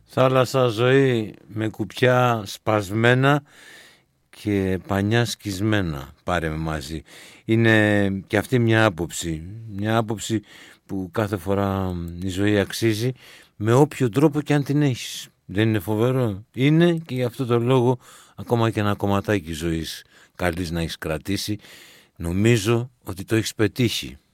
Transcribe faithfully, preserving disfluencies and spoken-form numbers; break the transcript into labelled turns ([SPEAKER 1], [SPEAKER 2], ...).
[SPEAKER 1] Θάλασσα ζωή με κουπιά σπασμένα και πανιά σκισμένα, πάρε με μαζί. Είναι και αυτή μια άποψη, μια άποψη που κάθε φορά η ζωή αξίζει με όποιο τρόπο και αν την έχεις. Δεν είναι φοβερό? Είναι, και γι' αυτό το λόγο ακόμα και ένα κομματάκι ζωής καλής να έχεις κρατήσει, νομίζω ότι το έχεις πετύχει.